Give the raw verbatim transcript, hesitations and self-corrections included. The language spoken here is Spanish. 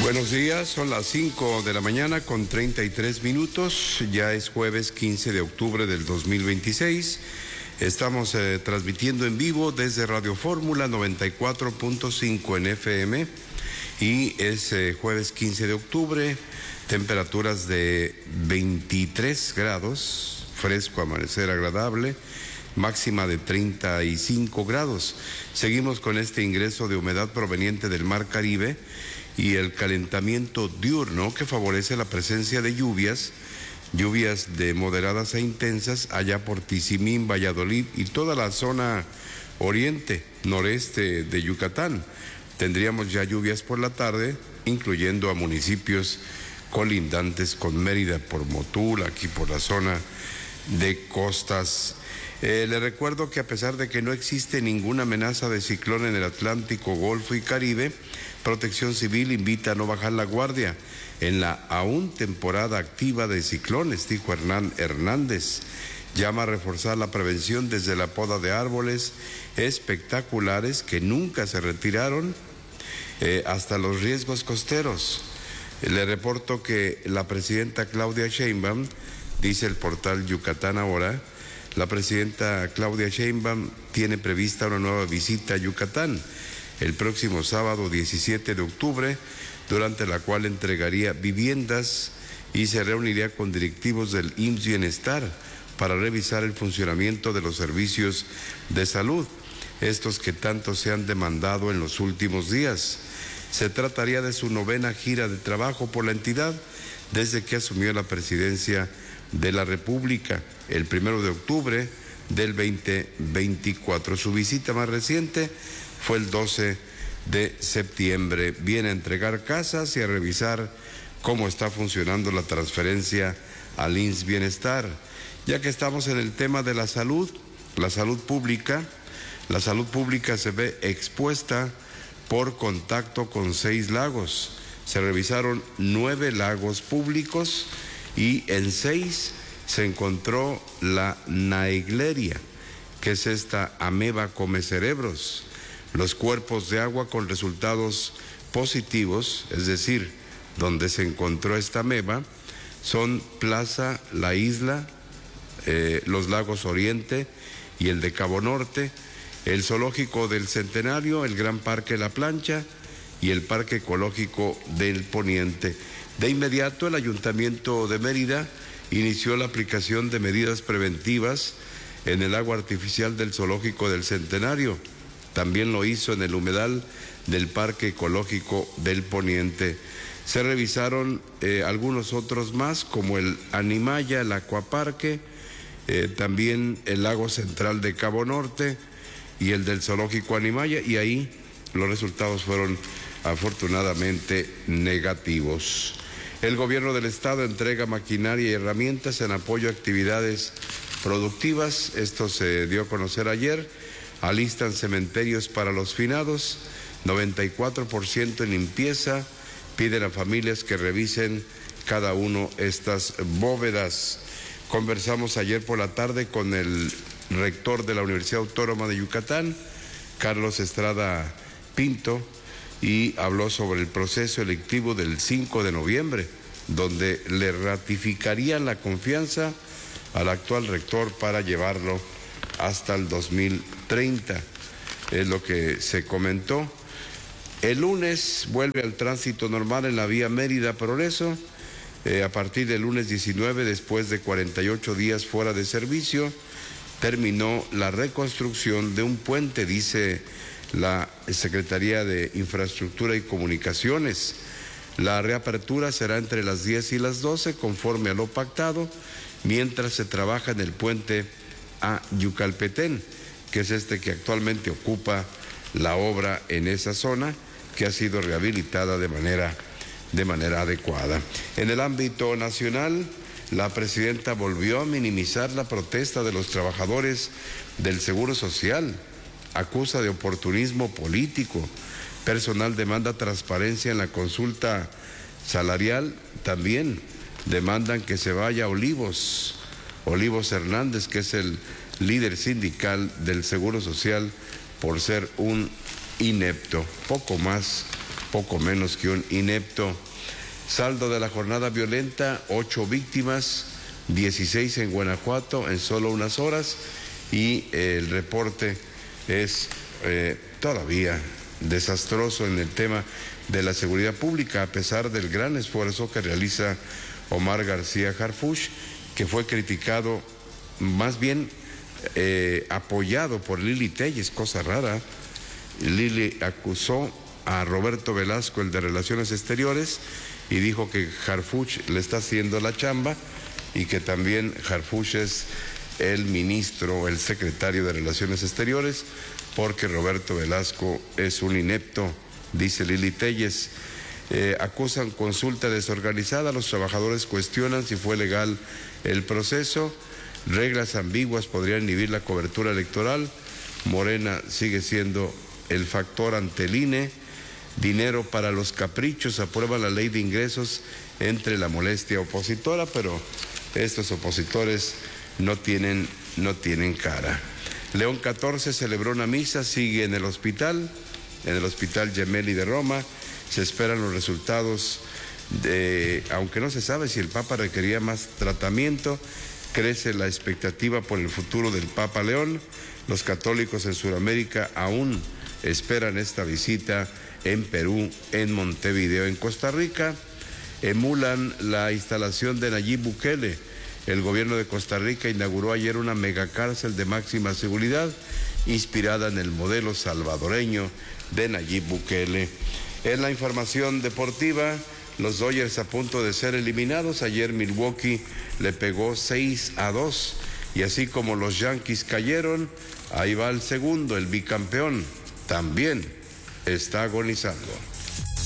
Buenos días, son las cinco de la mañana con treinta y tres minutos, ya es jueves quince de octubre del dos mil veintiséis, estamos eh, transmitiendo en vivo desde Radio Fórmula noventa y cuatro punto cinco en F M y es eh, jueves quince de octubre, temperaturas de veintitrés grados, fresco, amanecer agradable, máxima de treinta y cinco grados. Seguimos con este ingreso de humedad proveniente del Mar Caribe y el calentamiento diurno que favorece la presencia de lluvias, lluvias de moderadas a intensas allá por Tizimín, Valladolid y toda la zona oriente, noreste de Yucatán. Tendríamos ya lluvias por la tarde, incluyendo a municipios colindantes con Mérida, por Motul, aquí por la zona de costas. Eh, le recuerdo que a pesar de que no existe ninguna amenaza de ciclón en el Atlántico, Golfo y Caribe, Protección Civil invita a no bajar la guardia en la aún temporada activa de ciclones, dijo Hernán Hernández. Llama a reforzar la prevención desde la poda de árboles espectaculares que nunca se retiraron eh, hasta los riesgos costeros. Le reporto que la presidenta Claudia Sheinbaum, dice el portal Yucatán Ahora, la presidenta Claudia Sheinbaum tiene prevista una nueva visita a Yucatán el próximo sábado diecisiete de octubre, durante la cual entregaría viviendas y se reuniría con directivos del I M S S Bienestar para revisar el funcionamiento de los servicios de salud, estos que tanto se han demandado en los últimos días. Se trataría de su novena gira de trabajo por la entidad desde que asumió la presidencia de la República el primero de octubre del veinte veinticuatro. Su visita más reciente fue el doce de septiembre. Viene a entregar casas y a revisar cómo está funcionando la transferencia al I M S S Bienestar. Ya que estamos en el tema de la salud, la salud pública, la salud pública se ve expuesta por contacto con seis lagos. Se revisaron nueve lagos públicos y en seis se encontró la Naegleria, que es esta ameba come cerebros. Los cuerpos de agua con resultados positivos, es decir, donde se encontró esta ameba, son Plaza, La Isla, eh, los lagos Oriente y el de Cabo Norte, el Zoológico del Centenario, el Gran Parque La Plancha y el Parque Ecológico del Poniente. De inmediato, el Ayuntamiento de Mérida inició la aplicación de medidas preventivas en el agua artificial del Zoológico del Centenario. También lo hizo en el humedal del Parque Ecológico del Poniente. Se revisaron eh, algunos otros más, como el Animaya, el Acuaparque, eh, también el Lago Central de Cabo Norte y el del Zoológico Animaya, y ahí los resultados fueron afortunadamente negativos. El gobierno del estado entrega maquinaria y herramientas en apoyo a actividades productivas. Esto se dio a conocer ayer. Alistan cementerios para los finados, noventa y cuatro por ciento en limpieza. Piden a familias que revisen cada uno estas bóvedas. Conversamos ayer por la tarde con el rector de la Universidad Autónoma de Yucatán, Carlos Estrada Pinto, y habló sobre el proceso electivo del cinco de noviembre, donde le ratificarían la confianza al actual rector para llevarlo hasta el dos mil treinta, es lo que se comentó. El lunes vuelve al tránsito normal en la vía Mérida-Progreso, eh, a partir del lunes diecinueve, después de cuarenta y ocho días fuera de servicio, terminó la reconstrucción de un puente, dice la Secretaría de Infraestructura y Comunicaciones. La reapertura será entre las diez y las doce, conforme a lo pactado, mientras se trabaja en el puente a Yucalpetén, que es este que actualmente ocupa la obra en esa zona, que ha sido rehabilitada de manera, de manera adecuada. En el ámbito nacional, la presidenta volvió a minimizar la protesta de los trabajadores del Seguro Social. Acusa de oportunismo político. Personal demanda transparencia en la consulta salarial. También demandan que se vaya Olivos, Olivos Hernández, que es el líder sindical del Seguro Social, por ser un inepto. Poco más poco menos que un inepto. Saldo de la jornada violenta, ocho víctimas, dieciséis en Guanajuato en solo unas horas, y eh, el reporte es eh, todavía desastroso en el tema de la seguridad pública, a pesar del gran esfuerzo que realiza Omar García Harfuch, que fue criticado, más bien eh, apoyado por Lili Telles, cosa rara. Lili acusó a Roberto Velasco, el de Relaciones Exteriores, y dijo que Harfuch le está haciendo la chamba y que también Harfuch es el ministro, el secretario de Relaciones Exteriores, porque Roberto Velasco es un inepto, dice Lili Telles. Eh, acusan consulta desorganizada, los trabajadores cuestionan si fue legal el proceso, reglas ambiguas podrían inhibir la cobertura electoral, Morena sigue siendo el factor ante el I N E, dinero para los caprichos, aprueba la ley de ingresos entre la molestia opositora, pero estos opositores no tienen, no tienen cara. León catorce celebró una misa, sigue en el hospital, en el Hospital Gemelli de Roma. Se esperan los resultados, de, aunque no se sabe si el Papa requería más tratamiento, crece la expectativa por el futuro del Papa León. Los católicos en Sudamérica aún esperan esta visita en Perú, en Montevideo. En Costa Rica emulan la instalación de Nayib Bukele. El gobierno de Costa Rica inauguró ayer una megacárcel de máxima seguridad inspirada en el modelo salvadoreño de Nayib Bukele. En la información deportiva, los Dodgers a punto de ser eliminados. Ayer Milwaukee le pegó seis a dos y así como los Yankees cayeron, ahí va el segundo, el bicampeón, también está agonizando.